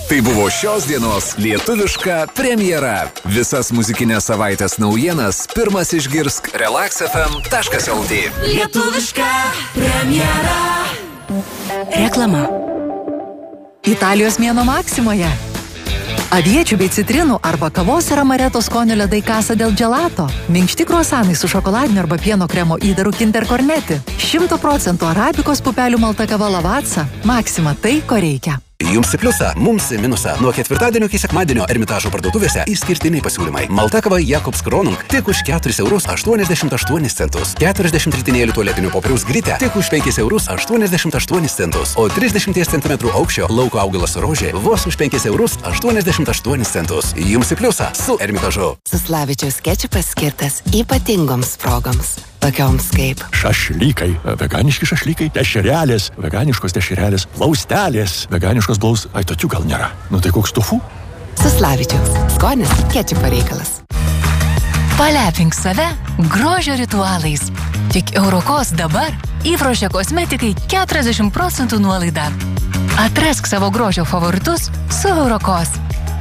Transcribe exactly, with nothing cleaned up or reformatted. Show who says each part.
Speaker 1: Tai buvo šios dienos lietuviška premjera. Visas muzikinės savaitės naujienas pirmas išgirsk relax f m taškas l t.
Speaker 2: Lietuviška premjera.
Speaker 3: Reklama. Italijos mėnuo Maksimoje. Aviečių bei citrinų arba kavos ir amareto skonio ledai Casa del Gelato. Minkšti kruasanai su šokoladiniu arba pieno kremo įdaru Kinder Cornetti. šimto procentų arabikos pupelių malta kava Lavazza. Maksima tai, ko reikia.
Speaker 4: Jums į pliusą, mums į minusą. Nuo ketvirtadienio iki sekmadienio Ermitažo parduotuvėse išskirtiniai pasiūlymai. Malta kava Jakobs Kronung tik už keturis eurus aštuoniasdešimt aštuonis centus. keturiasdešimt ritinėlių tualetinių popieriaus Grytė tik už penkis eurus aštuoniasdešimt aštuonis centus. O trisdešimties centimetrų aukščio lauko augalas rožė vos už penkis eurus aštuoniasdešimt aštuonis centus. Jums į pliusą su Ermitažu.
Speaker 5: Suslavičiaus kečupas skirtas ypatingoms progoms. Tokioms kaip
Speaker 6: šašlykai, veganiški šašlykai, dešrelės, veganiškos dešrelės, plaustelės, veganiškos blaus, ai tokių gal nėra. Nu tai koks tofu?
Speaker 5: Suslavičiaus. Skonis kečupo reikalas.
Speaker 3: Palepink save grožio ritualais. Tik Eurokos dabar įfrošė kosmetikai keturiasdešimt procentų nuolaida. Atrask savo grožio favoritus su Eurokos.